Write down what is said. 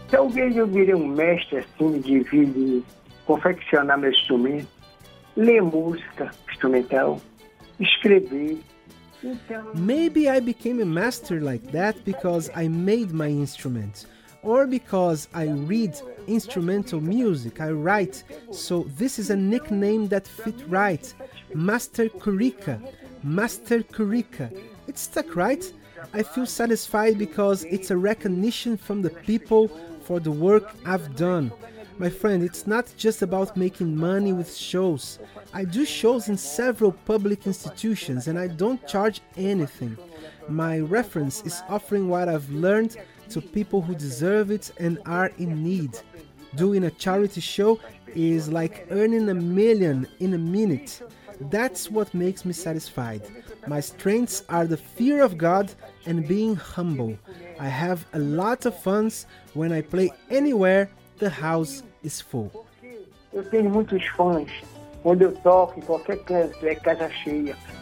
Talvez eu virei um mestre assim de confeccionar meu instrumento, ler música instrumental, escrever. Maybe I became a master like that because I made my instrument, or because I read instrumental music, I write, so this is a nickname that fit right. Master Curica. Master Curica. It's stuck, right? I feel satisfied because it's a recognition from the people for the work I've done. My friend, it's not just about making money with shows. I do shows in several public institutions and I don't charge anything. My reference is offering what I've learned to people who deserve it and are in need. Doing a charity show is like earning $1 million in a minute. That's what makes me satisfied. My strengths are the fear of God and being humble. I have a lot of fun when I play anywhere the house is full. Eu tenho muitos fãs. Quando eu toco em qualquer canto, é casa cheia.